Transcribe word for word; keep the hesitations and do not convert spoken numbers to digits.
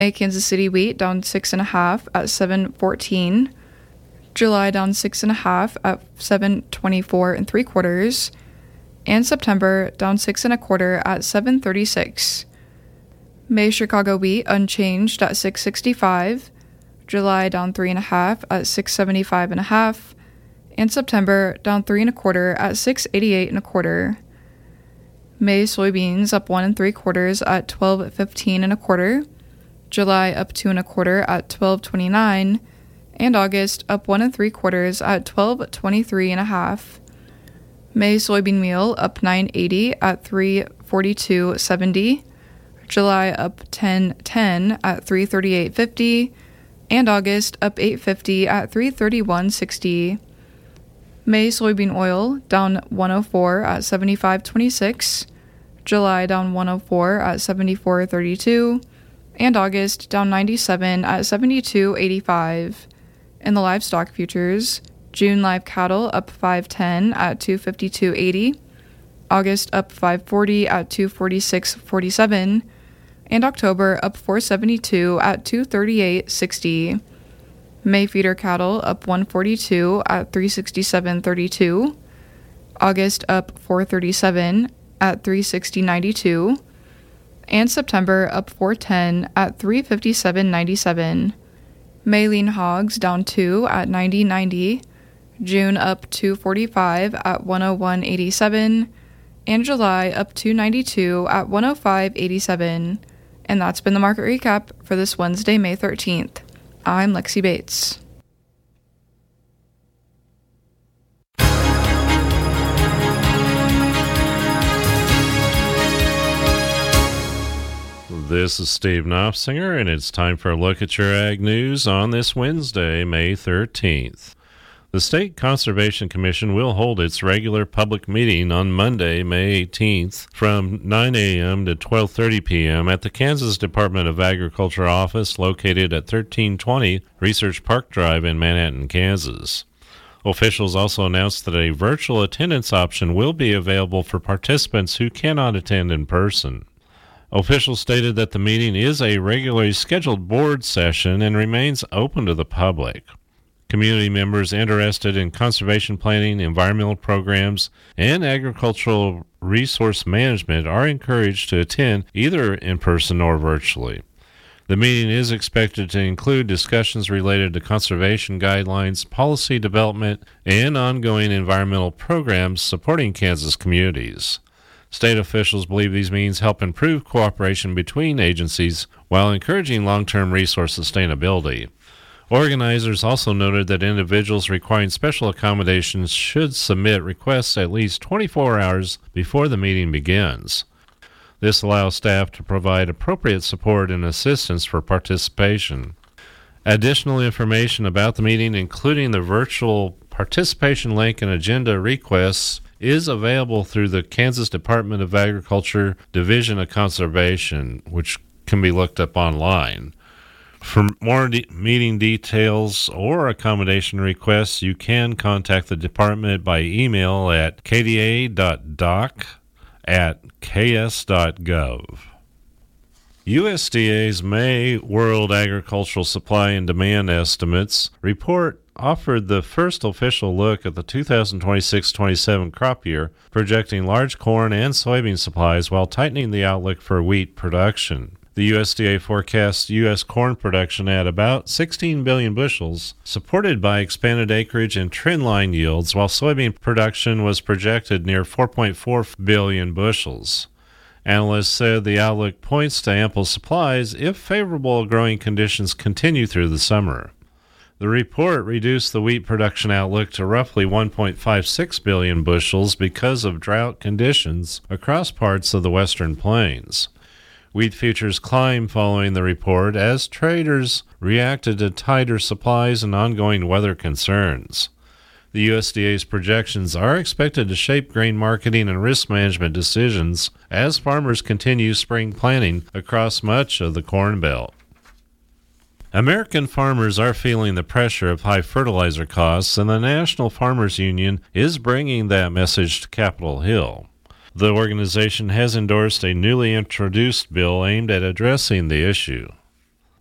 Kansas City wheat down six and a half at seven fourteen. July down six and a half at seven twenty-four and three quarters. And September down six and a quarter at seven thirty-six. May Chicago wheat unchanged at six sixty-five. July down three and a half at six seventy-five and a half. And September down three and a quarter at six eighty-eight and a quarter. May soybeans up one and three quarters at twelve fifteen and a quarter. July up two and a quarter at twelve twenty-nine, and August up one and three quarters at twelve twenty-three and a half. May soybean meal up nine eighty at three forty-two seventy. July up ten ten at three thirty-eight fifty, and August up eight fifty at three thirty-one sixty. May soybean oil down one oh four at seventy-five twenty-six. July down one oh four at seventy-four thirty-two. And August down ninety-seven at seventy-two eighty-five. In the livestock futures, June live cattle up five ten at two fifty-two eighty, August up five forty at two forty-six forty-seven, and October up four seventy-two at two thirty-eight sixty. May feeder cattle up one forty-two at three sixty-seven thirty-two, August up four thirty-seven at three sixty ninety-two, and September up four ten at three fifty-seven ninety-seven. May lean hogs down two at ninety ninety, June up two forty-five at one oh one eighty-seven, and July up two ninety-two at one oh five eighty-seven. And that's been the market recap for this Wednesday, May thirteenth. I'm Lexi Bates. This is Steve Knopfsinger, and it's time for a look at your ag news on this Wednesday, May thirteenth. The State Conservation Commission will hold its regular public meeting on Monday, May eighteenth, from nine a.m. to twelve thirty p.m. at the Kansas Department of Agriculture office located at thirteen twenty Research Park Drive in Manhattan, Kansas. Officials also announced that a virtual attendance option will be available for participants who cannot attend in person. Officials stated that the meeting is a regularly scheduled board session and remains open to the public. Community members interested in conservation planning, environmental programs, and agricultural resource management are encouraged to attend either in person or virtually. The meeting is expected to include discussions related to conservation guidelines, policy development, and ongoing environmental programs supporting Kansas communities. State officials believe these means help improve cooperation between agencies while encouraging long-term resource sustainability. Organizers also noted that individuals requiring special accommodations should submit requests at least twenty-four hours before the meeting begins. This allows staff to provide appropriate support and assistance for participation. Additional information about the meeting, including the virtual participation link and agenda requests, is available through the Kansas Department of Agriculture Division of Conservation, which can be looked up online. For more de- meeting details or accommodation requests, you can contact the department by email at k d a dot doc at k s dot gov. U S D A's May World Agricultural Supply and Demand Estimates report offered the first official look at the two thousand twenty-six twenty-seven crop year, projecting large corn and soybean supplies while tightening the outlook for wheat production. The U S D A forecasts U S corn production at about sixteen billion bushels, supported by expanded acreage and trendline yields, while soybean production was projected near four point four billion bushels. Analysts said the outlook points to ample supplies if favorable growing conditions continue through the summer. The report reduced the wheat production outlook to roughly one point five six billion bushels because of drought conditions across parts of the western plains. Wheat futures climbed following the report as traders reacted to tighter supplies and ongoing weather concerns. The U S D A's projections are expected to shape grain marketing and risk management decisions as farmers continue spring planting across much of the Corn Belt. American farmers are feeling the pressure of high fertilizer costs, and the National Farmers Union is bringing that message to Capitol Hill. The organization has endorsed a newly introduced bill aimed at addressing the issue.